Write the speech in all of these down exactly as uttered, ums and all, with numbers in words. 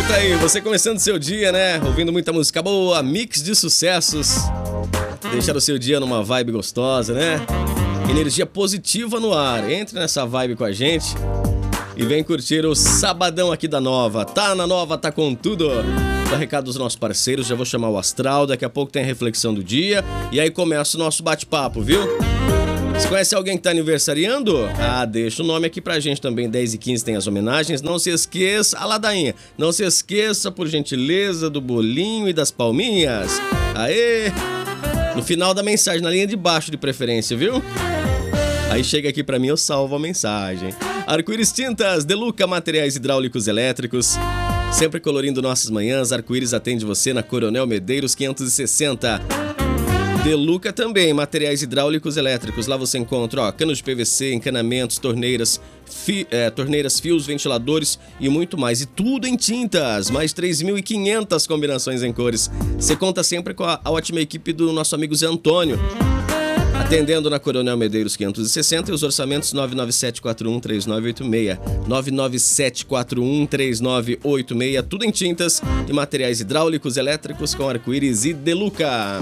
E tá aí, você começando seu dia, né? Ouvindo muita música boa, mix de sucessos. Deixar o seu dia numa vibe gostosa, né? Energia positiva no ar. Entre nessa vibe com a gente e vem curtir o Sabadão aqui da Nova. Tá na Nova, tá com tudo. Dá recado dos nossos parceiros, já vou chamar o Astral. Daqui a pouco tem a reflexão do dia. E aí começa o nosso bate-papo, viu? Você conhece alguém que tá aniversariando? Ah, deixa o nome aqui pra gente também. dez e quinze tem as homenagens. Não se esqueça, a ladainha. Não se esqueça, por gentileza, do bolinho e das palminhas. Aê! No final da mensagem, na linha de baixo de preferência, viu? Aí chega aqui pra mim, eu salvo a mensagem. Arco-Íris Tintas, Deluca Materiais Hidráulicos Elétricos. Sempre colorindo nossas manhãs, Arco-Íris atende você na Coronel Medeiros quinhentos e sessenta. Deluca também, materiais hidráulicos elétricos. Lá você encontra ó, canos de P V C, encanamentos, torneiras, fi, é, torneiras, fios, ventiladores e muito mais. E tudo em tintas, mais três mil e quinhentas combinações em cores. Você conta sempre com a, a ótima equipe do nosso amigo Zé Antônio. Atendendo na Coronel Medeiros quinhentos e sessenta e os orçamentos nove nove sete quatro um três nove oito seis. nove nove sete quatro um três nove oito seis. Tudo em tintas e materiais hidráulicos elétricos com Arco-Íris e Deluca.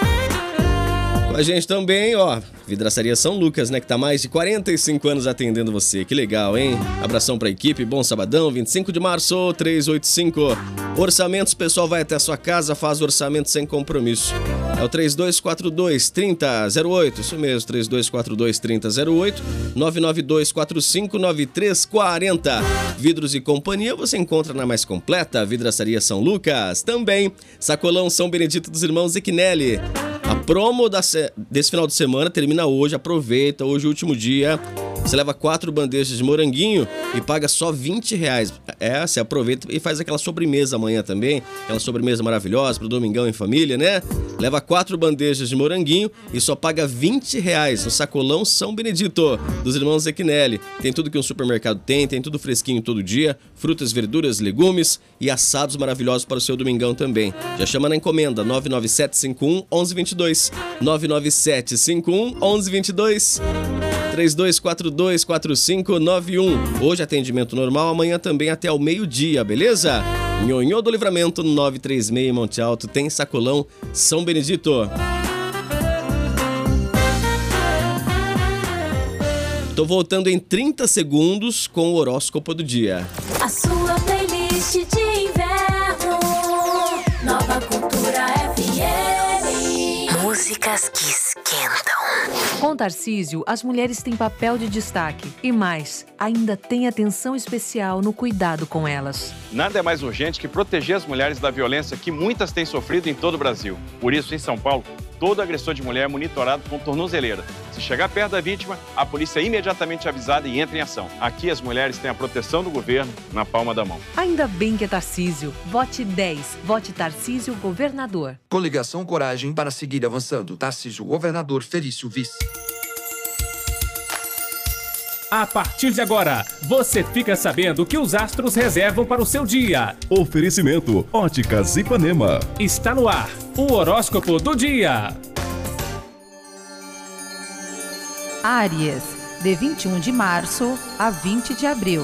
A gente também, ó, Vidraçaria São Lucas, né, que tá mais de quarenta e cinco anos atendendo você. Que legal, hein? Abração pra equipe, bom sabadão, vinte e cinco de março, trezentos e oitenta e cinco. Orçamentos, pessoal vai até a sua casa, faz o orçamento sem compromisso. É o três dois quatro dois, trinta zero oito, isso mesmo, três dois quatro dois, trinta zero oito, nove nove dois quatro cinco, nove três quatro zero. Vidros e companhia você encontra na mais completa Vidraçaria São Lucas. Também, Sacolão São Benedito dos Irmãos Zequinelli. A promo da se... desse final de semana termina hoje, aproveita, hoje é o último dia. Você leva quatro bandejas de moranguinho e paga só vinte reais. É, você aproveita e faz aquela sobremesa amanhã também, aquela sobremesa maravilhosa pro domingão em família, né? Leva quatro bandejas de moranguinho e só paga vinte reais no Sacolão São Benedito, dos irmãos Zequinelli. Tem tudo que um supermercado tem, tem tudo fresquinho todo dia, frutas, verduras, legumes e assados maravilhosos para o seu domingão também. Já chama na encomenda, nove nove sete cinco um, um um dois dois, nove nove sete cinco um, um um dois dois. três dois quatro dois, quatro cinco nove um. Hoje atendimento normal, amanhã também até ao meio-dia, beleza? Nhonhô do Livramento, nove três seis, Monte Alto, tem Sacolão São Benedito. Tô voltando em trinta segundos com o horóscopo do dia. A sua playlist de inverno, Nova Cultura F M. Músicas que esquentam. Com Tarcísio, as mulheres têm papel de destaque. E mais, ainda tem atenção especial no cuidado com elas. Nada é mais urgente que proteger as mulheres da violência que muitas têm sofrido em todo o Brasil. Por isso, em São Paulo, todo agressor de mulher é monitorado com tornozeleira. Se chegar perto da vítima, a polícia é imediatamente avisada e entra em ação. Aqui as mulheres têm a proteção do governo na palma da mão. Ainda bem que é Tarcísio. Vote dez. Vote Tarcísio Governador. Coligação Coragem para seguir avançando. Tarcísio Governador, Felício Vice. A partir de agora, você fica sabendo o que os astros reservam para o seu dia. Oferecimento Óticas Ipanema. Está no ar, o horóscopo do dia. Áries, de vinte e um de março a vinte de abril.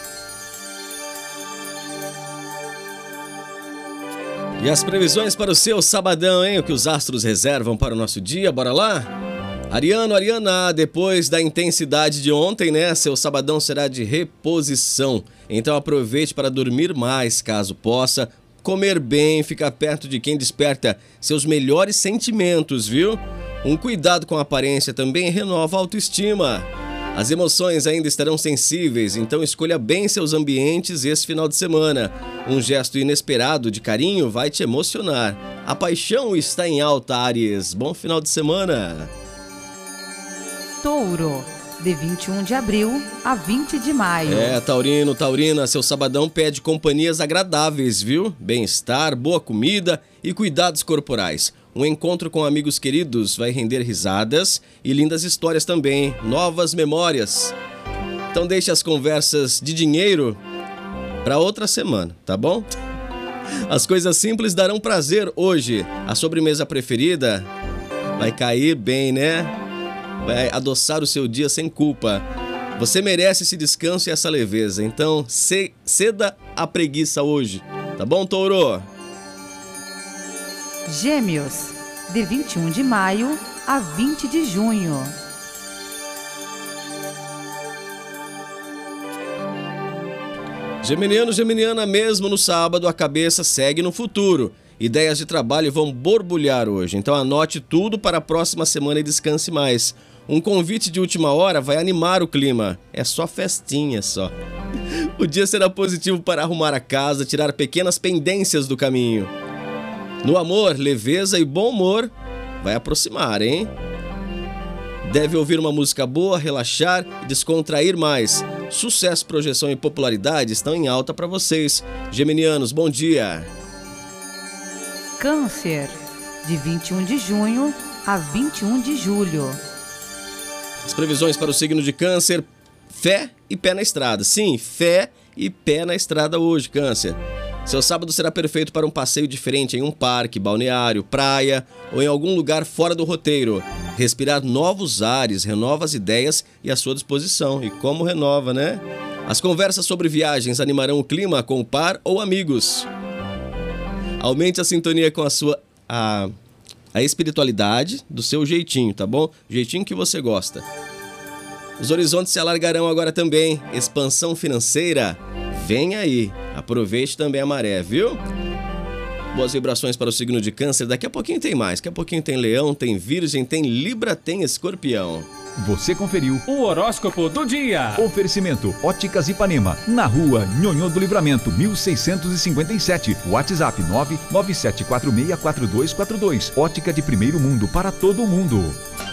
E as previsões para o seu sabadão, hein? O que os astros reservam para o nosso dia, bora lá? Ariano, Ariana, depois da intensidade de ontem, né? Seu sabadão será de reposição. Então aproveite para dormir mais, caso possa. Comer bem, ficar perto de quem desperta seus melhores sentimentos, viu? Um cuidado com a aparência também renova a autoestima. As emoções ainda estarão sensíveis, então escolha bem seus ambientes esse final de semana. Um gesto inesperado de carinho vai te emocionar. A paixão está em alta, Áries. Bom final de semana. Touro, de vinte e um de abril a vinte de maio. É, Taurino, Taurina, seu sabadão pede companhias agradáveis, viu? Bem-estar, boa comida e cuidados corporais. Um encontro com amigos queridos vai render risadas e lindas histórias também, novas memórias. Então deixe as conversas de dinheiro para outra semana, tá bom? As coisas simples darão prazer hoje. A sobremesa preferida vai cair bem, né? Vai adoçar o seu dia sem culpa. Você merece esse descanso e essa leveza, então ceda a preguiça hoje. Tá bom, Touro? Gêmeos, de vinte e um de maio a vinte de junho. Geminiano, geminiana, mesmo no sábado, a cabeça segue no futuro. Ideias de trabalho vão borbulhar hoje, então anote tudo para a próxima semana e descanse mais. Um convite de última hora vai animar o clima. É só festinha, só. O dia será positivo para arrumar a casa, tirar pequenas pendências do caminho. No amor, leveza e bom humor vai aproximar, hein? Deve ouvir uma música boa, relaxar e descontrair mais. Sucesso, projeção e popularidade estão em alta para vocês. Geminianos, bom dia. Câncer, de vinte e um de junho a vinte e um de julho. As previsões para o signo de Câncer: fé e pé na estrada. Sim, fé e pé na estrada hoje, Câncer. Seu sábado será perfeito para um passeio diferente em um parque, balneário, praia ou em algum lugar fora do roteiro. Respirar novos ares, renova as ideias e a sua disposição. E como renova, né? As conversas sobre viagens animarão o clima com o par ou amigos. Aumente a sintonia com a sua a, a espiritualidade do seu jeitinho, tá bom? Jeitinho que você gosta. Os horizontes se alargarão agora também. Expansão financeira vem aí. Aproveite também a maré, viu? Boas vibrações para o signo de Câncer. Daqui a pouquinho tem mais. Daqui a pouquinho tem Leão, tem Virgem, tem Libra, tem Escorpião. Você conferiu O horóscopo do dia. Oferecimento Óticas Ipanema, na rua Nhonhô do Livramento, mil seiscentos e cinquenta e sete. WhatsApp nove nove sete quatro seis quatro dois quatro dois. Ótica de primeiro mundo para todo mundo.